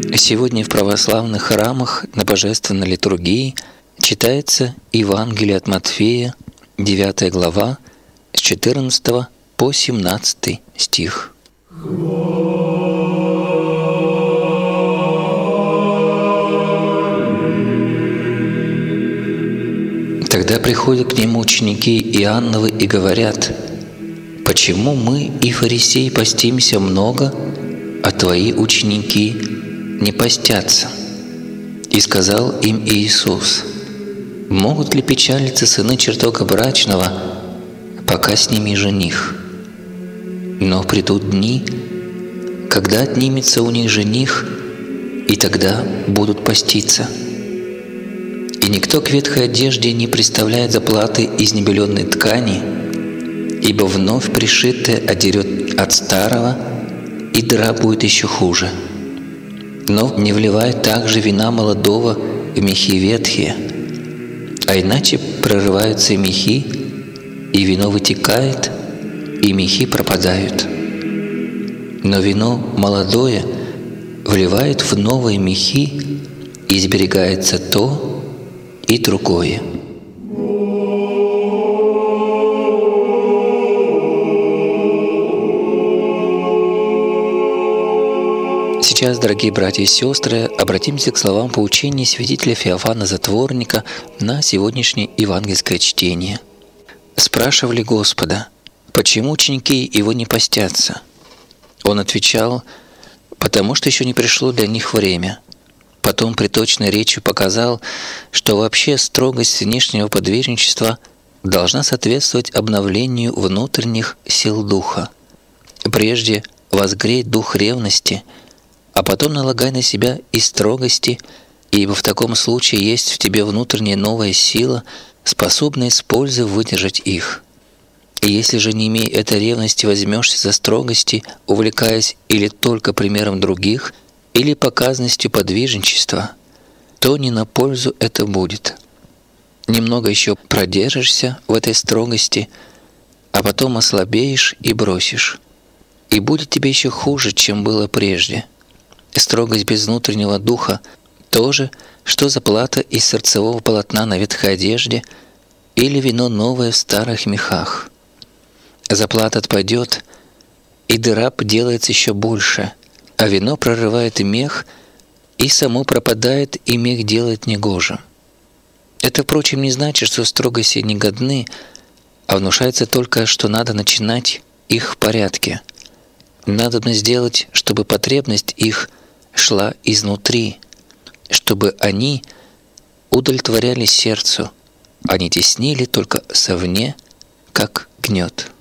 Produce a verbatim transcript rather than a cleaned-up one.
Сегодня в православных храмах на божественной литургии читается Евангелие от Матфея, девятая глава, с четырнадцатого по семнадцатый стих. Тогда приходят к нему ученики Иоанновы и говорят: «Почему мы и фарисеи постимся много, а твои ученики не постятся?» И сказал им Иисус: «Могут ли печалиться сыны чертога брачного, пока с ними жених? Но придут дни, когда отнимется у них жених, и тогда будут поститься. И никто к ветхой одежде не приставляет заплаты из небеленной ткани, ибо вновь пришитое одерет от старого, и дыра будет еще хуже. Но не вливает также вина молодого в мехи ветхие, а иначе прорываются мехи, и вино вытекает, и мехи пропадают. Но вино молодое вливает в новые мехи, и сберегается то и другое». Сейчас, дорогие братья и сестры, обратимся к словам поучения святителя Феофана Затворника на сегодняшнее евангельское чтение. Спрашивали Господа: «Почему ученики Его не постятся?» Он отвечал: «Потому что еще не пришло для них время». Потом приточной речью показал, что вообще строгость внешнего подвижничества должна соответствовать обновлению внутренних сил духа. Прежде возгрей дух ревности, а потом налагай на себя и строгости, ибо в таком случае есть в тебе внутренняя новая сила, способная с пользой выдержать их. И если же, не имея этой ревности, возьмешься за строгости, увлекаясь или только примером других, или показанностью подвижничества, то не на пользу это будет. Немного еще продержишься в этой строгости, а потом ослабеешь и бросишь. И будет тебе еще хуже, чем было прежде. Строгость без внутреннего духа — то же, что заплата из сердцевого полотна на ветхой одежде или вино новое в старых мехах. Заплата отпадет, и дыра делается еще больше, а вино прорывает мех, и само пропадает, и мех делает негожим. Это, впрочем, не значит, что строгости негодны, а внушается только, что надо начинать их в порядке. Надобно сделать, чтобы потребность их шла изнутри, чтобы они удовлетворяли сердцу, а не теснили только совне, как гнет.